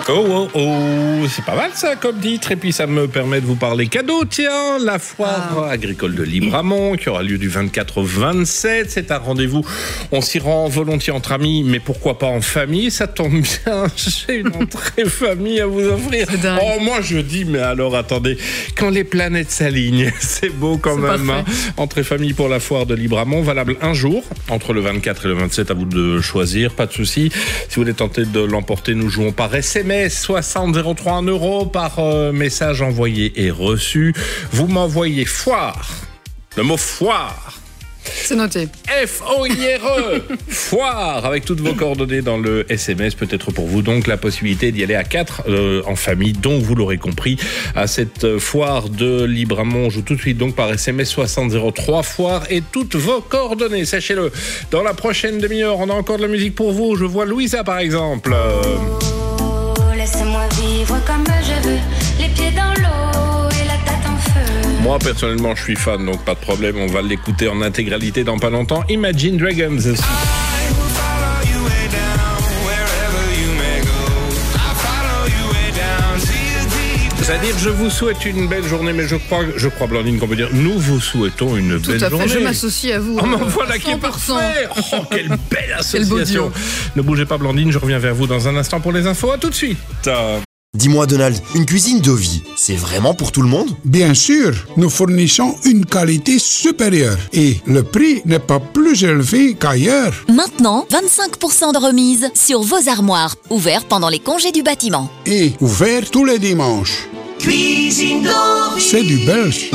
Oh, oh, oh, c'est pas mal ça comme titre, et puis ça me permet de vous parler cadeau. Tiens, la foire agricole de Libramont qui aura lieu du 24 au 27, c'est un rendez-vous, on s'y rend volontiers entre amis, mais pourquoi pas en famille, ça tombe bien, j'ai une entrée famille à vous offrir. Oh, moi je dis, mais alors attendez, quand les planètes s'alignent, c'est beau quand même, hein. Entrée famille pour la foire de Libramont, valable un jour, entre le 24 et le 27, à vous de choisir, pas de souci. Si vous voulez tenter de l'emporter, nous jouons par SMS 60 03 1 € par message envoyé et reçu. Vous m'envoyez foire, le mot foire. C'est noté. F-O-I-R-E, foire, avec toutes vos coordonnées dans le SMS. Peut-être pour vous donc la possibilité d'y aller à 4 en famille. Donc vous l'aurez compris, à cette foire de Libramont, on joue tout de suite donc par SMS 60 03 foire et toutes vos coordonnées. Sachez-le, dans la prochaine demi-heure, on a encore de la musique pour vous. Je vois Louisa par exemple. Laisse-moi vivre comme je veux, les pieds dans l'eau et la tête en feu. Moi, personnellement, je suis fan, donc pas de problème. On va l'écouter en intégralité dans pas longtemps. Imagine Dragons aussi. C'est-à-dire, je vous souhaite une belle journée, mais je crois, Blandine, qu'on peut dire, nous vous souhaitons une belle journée. Tout à fait, je m'associe à vous. Oh, voilà qui est parfait. Oh, quelle belle association. Ne bougez pas, Blandine, je reviens vers vous dans un instant pour les infos. À tout de suite. Dis-moi Donald, une cuisine Dovi, c'est vraiment pour tout le monde? Bien sûr, nous fournissons une qualité supérieure et le prix n'est pas plus élevé qu'ailleurs. Maintenant, 25% de remise sur vos armoires, ouvert pendant les congés du bâtiment. Et ouvert tous les dimanches. Cuisine Dovi, c'est du belge.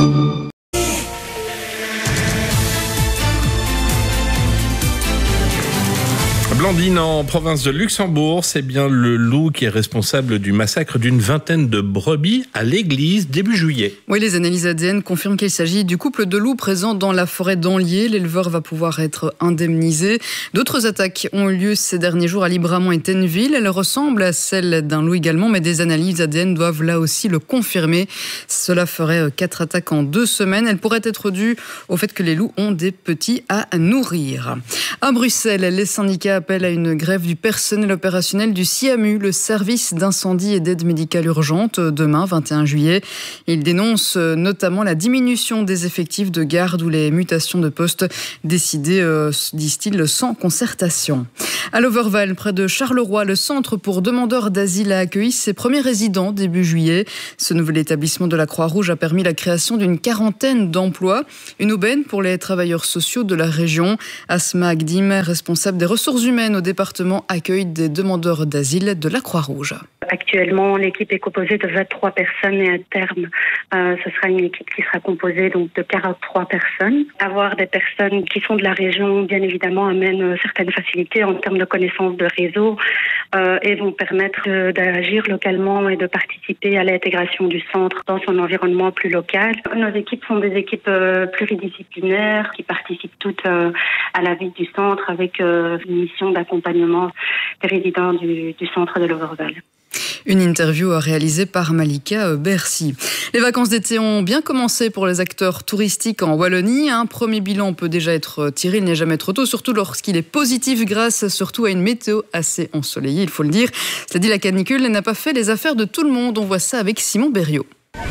Blandine, en province de Luxembourg, c'est bien le loup qui est responsable du massacre d'une vingtaine de brebis à l'église début juillet. Oui, les analyses ADN confirment qu'il s'agit du couple de loups présents dans la forêt d'Anlier. L'éleveur va pouvoir être indemnisé. D'autres attaques ont eu lieu ces derniers jours à Libramont et Tenneville. Elles ressemblent à celles d'un loup également, mais des analyses ADN doivent là aussi le confirmer. Cela ferait 4 attaques en 2 semaines. Elles pourraient être dues au fait que les loups ont des petits à nourrir. À Bruxelles, les syndicats appellent à une grève du personnel opérationnel du SIAMU, le service d'incendie et d'aide médicale urgente, demain 21 juillet. Ils dénoncent notamment la diminution des effectifs de garde ou les mutations de postes décidées, disent-ils, sans concertation. À Loverval, près de Charleroi, le centre pour demandeurs d'asile a accueilli ses premiers résidents début juillet. Ce nouvel établissement de la Croix-Rouge a permis la création d'une 40aine d'emplois. Une aubaine pour les travailleurs sociaux de la région. Asma Agdim, responsable des ressources humaines au département accueil des demandeurs d'asile de la Croix-Rouge. Actuellement, l'équipe est composée de 23 personnes et à terme, ce sera une équipe qui sera composée donc de 43 personnes. Avoir des personnes qui sont de la région, bien évidemment, amène certaines facilités en termes de connaissance de réseau et vont permettre d'agir localement et de participer à l'intégration du centre dans son environnement plus local. Nos équipes sont des équipes pluridisciplinaires qui participent toutes à la vie du centre avec une mission d'accompagnement des résidents du centre de Loverval. Une interview réalisée par Malika Bercy. Les vacances d'été ont bien commencé pour les acteurs touristiques en Wallonie. Un premier bilan peut déjà être tiré, il n'est jamais trop tôt, surtout lorsqu'il est positif grâce surtout à une météo assez ensoleillée, il faut le dire. Cela dit, la canicule n'a pas fait les affaires de tout le monde. On voit ça avec Simon Berriot.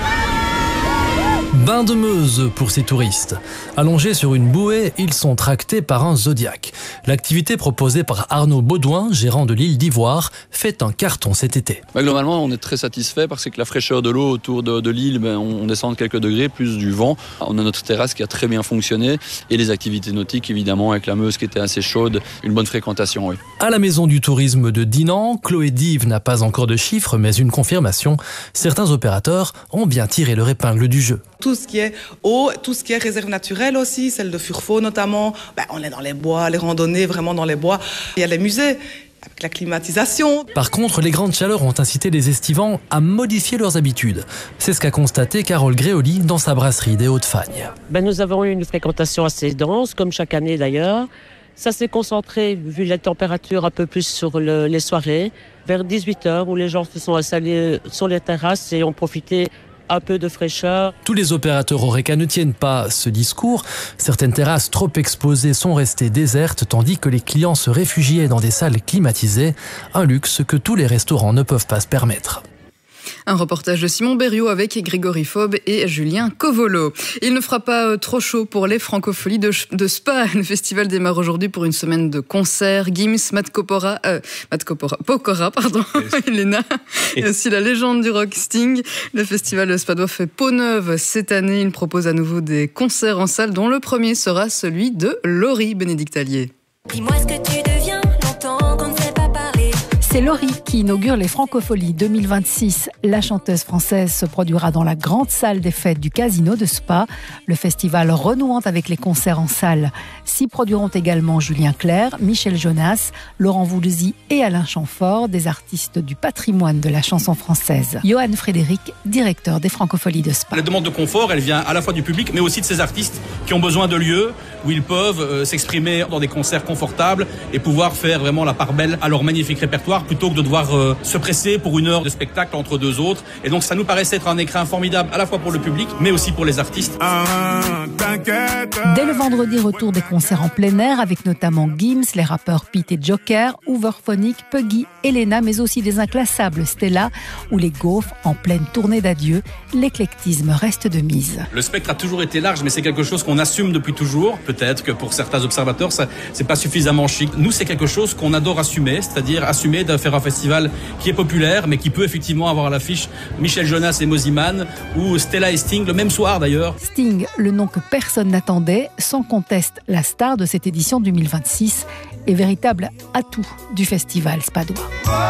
Bain de Meuse pour ces touristes. Allongés sur une bouée, ils sont tractés par un Zodiac. L'activité proposée par Arnaud Baudouin, gérant de l'île d'Ivoire, fait un carton cet été. Globalement, on est très satisfait parce que la fraîcheur de l'eau autour de l'île, on descend de quelques degrés, plus du vent. On a notre terrasse qui a très bien fonctionné et les activités nautiques, évidemment, avec la Meuse qui était assez chaude, une bonne fréquentation, oui. À la maison du tourisme de Dinan, Chloé Dive n'a pas encore de chiffres, mais une confirmation. Certains opérateurs ont bien tiré leur épingle du jeu. Tout ce qui est eau, tout ce qui est réserve naturelle aussi, celle de Furfo notamment. On est dans les bois, les randonnées vraiment dans les bois. Il y a les musées avec la climatisation. Par contre, les grandes chaleurs ont incité les estivants à modifier leurs habitudes. C'est ce qu'a constaté Carole Gréoli dans sa brasserie des Hauts-de-Fagne. Nous avons eu une fréquentation assez dense, comme chaque année d'ailleurs. Ça s'est concentré, vu la température, un peu plus sur les soirées, vers 18h, où les gens se sont installés sur les terrasses et ont profité un peu de fraîcheur. Tous les opérateurs horeca ne tiennent pas ce discours. Certaines terrasses trop exposées sont restées désertes, tandis que les clients se réfugiaient dans des salles climatisées. Un luxe que tous les restaurants ne peuvent pas se permettre. Un reportage de Simon Berriot avec Grégory Faube et Julien Covolo. Il ne fera pas trop chaud pour les Francopholies de Spa. Le festival démarre aujourd'hui pour une semaine de concerts. Gims, Matt Pokora, Elena, et aussi la légende du rock Sting. Le festival spadois fait peau neuve cette année. Il propose à nouveau des concerts en salle, dont le premier sera celui de Laurie Bénédicte Allier. Dis-moi ce que tu deviens, longtemps qu'on ne s'est pas parlé. C'est Laurie qui inaugure les Francopholies 2026. La chanteuse française se produira dans la grande salle des fêtes du Casino de Spa. Le festival renouant avec les concerts en salle. S'y produiront également Julien Clerc, Michel Jonas, Laurent Voulzy et Alain Chamfort, des artistes du patrimoine de la chanson française. Johan Frédéric, directeur des Francopholies de Spa. La demande de confort, elle vient à la fois du public, mais aussi de ces artistes qui ont besoin de lieux où ils peuvent s'exprimer dans des concerts confortables et pouvoir faire vraiment la part belle à leur magnifique répertoire, plutôt que de devoir se presser pour une heure de spectacle entre deux autres. Et donc ça nous paraissait être un écrin formidable à la fois pour le public, mais aussi pour les artistes. Dès le vendredi, retour des concerts en plein air avec notamment Gims, les rappeurs Pete et Joker, Hooverphonic, Puggy, Elena, mais aussi des inclassables Stella ou les Gaufres en pleine tournée d'adieu. L'éclectisme reste de mise. Le spectre a toujours été large, mais c'est quelque chose qu'on assume depuis toujours. Peut-être que pour certains observateurs, ça c'est pas suffisamment chic. Nous, c'est quelque chose qu'on adore assumer, c'est-à-dire assumer de faire un festival qui est populaire, mais qui peut effectivement avoir à l'affiche Michel Jonas et Mosiman, ou Stella et Sting, le même soir d'ailleurs. Sting, le nom que personne n'attendait, sans conteste la star de cette édition 2026, est véritable atout du festival spadois.